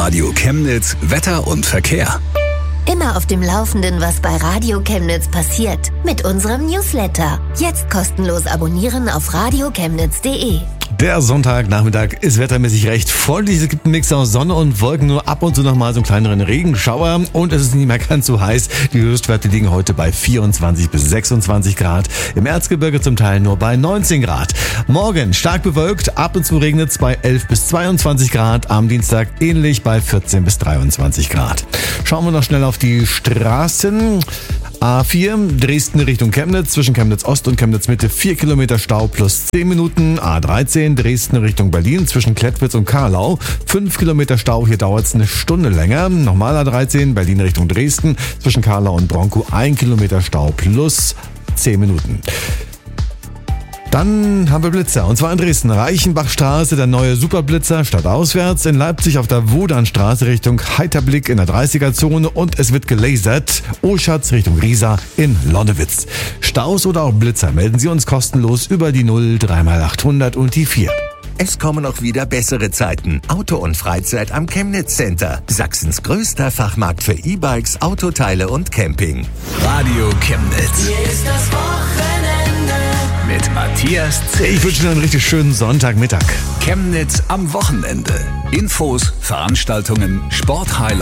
Radio Chemnitz Wetter und Verkehr. Immer auf dem Laufenden, was bei Radio Chemnitz passiert. Mit unserem Newsletter. Jetzt kostenlos abonnieren auf radiochemnitz.de. Der Sonntagnachmittag ist wettermäßig recht voll. Es gibt einen Mix aus Sonne und Wolken, nur ab und zu nochmal so einen kleineren Regenschauer. Und es ist nicht mehr ganz so heiß. Die Höchstwerte liegen heute bei 24 bis 26 Grad. Im Erzgebirge zum Teil nur bei 19 Grad. Morgen stark bewölkt, ab und zu regnet es bei 11 bis 22 Grad. Am Dienstag ähnlich bei 14 bis 23 Grad. Schauen wir noch schnell auf die Straßen. A4 Dresden Richtung Chemnitz, zwischen Chemnitz Ost und Chemnitz Mitte 4 Kilometer Stau plus 10 Minuten. A13 Dresden Richtung Berlin, zwischen Klettwitz und Karlau 5 Kilometer Stau, hier dauert es eine Stunde länger. Nochmal A13 Berlin Richtung Dresden, zwischen Karlau und Bronkow 1 Kilometer Stau plus 10 Minuten. Dann haben wir Blitzer, und zwar in Dresden, Reichenbachstraße, der neue Superblitzer, stadtauswärts, in Leipzig auf der Wodanstraße Richtung Heiterblick in der 30er-Zone und es wird gelasert, Oschatz Richtung Riesa in Lonnewitz. Staus oder auch Blitzer melden Sie uns kostenlos über die 0 3x800 und die 4. Es kommen auch wieder bessere Zeiten. Auto und Freizeit am Chemnitz Center. Sachsens größter Fachmarkt für E-Bikes, Autoteile und Camping. Radio Chemnitz. Hier ist das Wochenende. Mit Matthias Zech. Ich wünsche Ihnen einen richtig schönen Sonntagmittag. Chemnitz am Wochenende. Infos, Veranstaltungen, Sporthighlights.